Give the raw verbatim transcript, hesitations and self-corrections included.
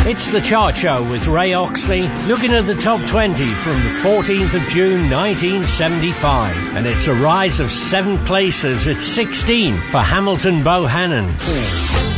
It's the Chart Show with Ray Oxley, looking at the top twenty from the fourteenth of June nineteen seventy-five. And it's a rise of seven places at sixteen for Hamilton Bohannon.